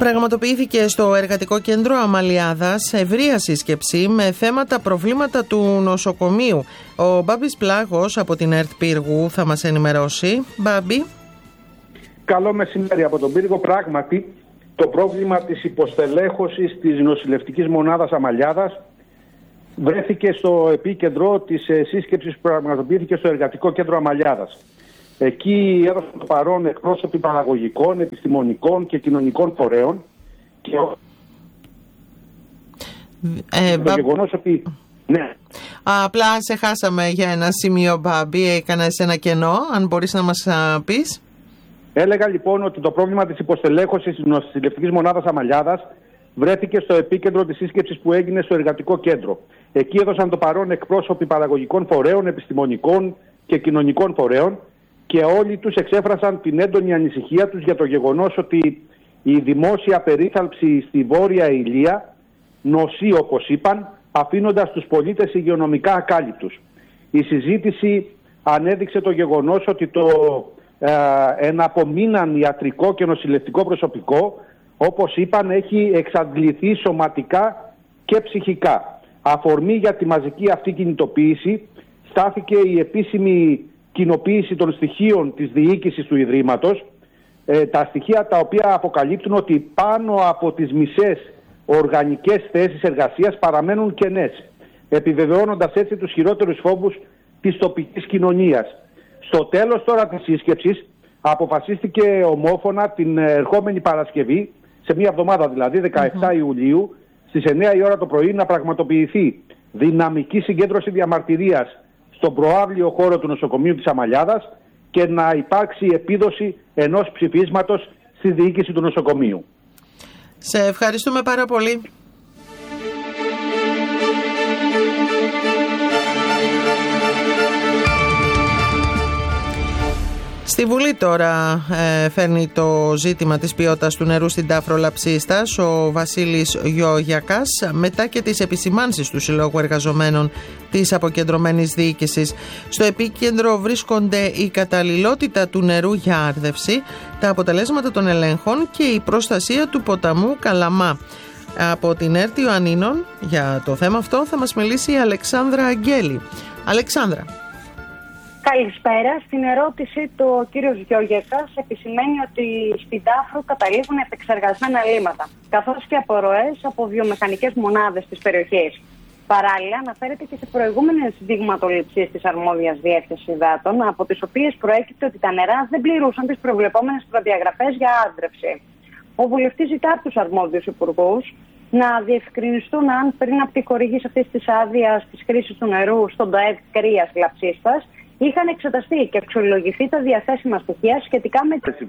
Πραγματοποιήθηκε στο Εργατικό Κέντρο Αμαλιάδας ευρεία σύσκεψη με θέματα προβλήματα του νοσοκομείου. Ο Μπάμπης Πλάγος από την ΕΡΤ Πύργου θα μας ενημερώσει. Μπάμπη. Καλό μεσημέρι από τον Πύργο. Πράγματι, το πρόβλημα της υποστελέχωσης της νοσηλευτικής μονάδας Αμαλιάδας βρέθηκε στο επίκεντρο της σύσκεψης που πραγματοποιήθηκε στο Εργατικό Κέντρο Αμαλιάδας. Εκεί έδωσαν το παρόν εκπρόσωποι παραγωγικών, επιστημονικών και κοινωνικών φορέων και το γεγονός ότι... Ναι. Απλά σε χάσαμε για ένα σημείο, Μπάμπη, έκανες ένα κενό, αν μπορείς να μας πεις. Έλεγα λοιπόν ότι το πρόβλημα της υποστελέχωσης της νοσηλευτικής μονάδας Αμαλιάδας βρέθηκε στο επίκεντρο της σύσκεψης που έγινε στο Εργατικό Κέντρο. Εκεί έδωσαν το παρόν εκπρόσωποι παραγωγικών φορέων, επιστημονικών και κοινωνικών φορέων και όλοι τους εξέφρασαν την έντονη ανησυχία τους για το γεγονός ότι η δημόσια περίθαλψη στη Βόρεια Ηλία νοσεί, όπως είπαν, αφήνοντας τους πολίτες υγειονομικά ακάλυπτους. Η συζήτηση ανέδειξε το γεγονός ότι το εναπομείναν ιατρικό και νοσηλευτικό προσωπικό, όπως είπαν, έχει εξαντληθεί σωματικά και ψυχικά. Αφορμή για τη μαζική αυτή κινητοποίηση στάθηκε η επίσημη κοινοποίηση των στοιχείων της διοίκησης του Ιδρύματος, τα στοιχεία τα οποία αποκαλύπτουν ότι πάνω από τις μισές οργανικές θέσεις εργασίας παραμένουν κενές, επιβεβαιώνοντας έτσι τους χειρότερους φόβους της τοπικής κοινωνίας. Στο τέλος τώρα της σύσκεψης αποφασίστηκε ομόφωνα την ερχόμενη Παρασκευή, σε μία εβδομάδα δηλαδή, 17 Ιουλίου, στις 9 η ώρα το πρωί να πραγματοποιηθεί δυναμική συγκέντρωση διαμαρτυρίας στον προαύλιο χώρο του νοσοκομείου της Αμαλιάδας και να υπάρξει επίδοση ενός ψηφίσματος στη διοίκηση του νοσοκομείου. Σε ευχαριστούμε πάρα πολύ. Στη Βουλή τώρα φέρνει το ζήτημα της ποιότητας του νερού στην Τάφρο Λαψίστας ο Βασίλης Γιωγιακάς μετά και τις επισημάνσεις του Συλλόγου Εργαζομένων της Αποκεντρωμένης Διοίκησης. Στο επίκεντρο βρίσκονται η καταλληλότητα του νερού για άρδευση, τα αποτελέσματα των ελέγχων και η προστασία του ποταμού Καλαμά. Από την ΕΡΤ Ιωαννίνων για το θέμα αυτό θα μας μιλήσει η Αλεξάνδρα Αγγέλη. Αλεξάνδρα. Καλησπέρα. Στην ερώτηση του ο κύριος Γιωγιακάς επισημαίνει ότι στην Τάφρο καταλήγουν επεξεργασμένα λίμματα, καθώς και απορροές από βιομηχανικές μονάδες της περιοχής. Παράλληλα, αναφέρεται και σε προηγούμενες δειγματοληψίες της αρμόδιας διεύθυνσης υδάτων, από τις οποίες προέκυψε ότι τα νερά δεν πληρούσαν τις προβλεπόμενες προδιαγραφές για άρδρευση. Ο βουλευτής ζητά από τους αρμόδιους υπουργούς να διευκρινιστούν αν πριν από τη χορήγηση αυτής της άδειας της χρήσης του νερού στον ΤΟΕΔ Κρίας Λαψίστας είχαν εξεταστεί και αξιολογηθεί τα διαθέσιμα στοιχεία σχετικά με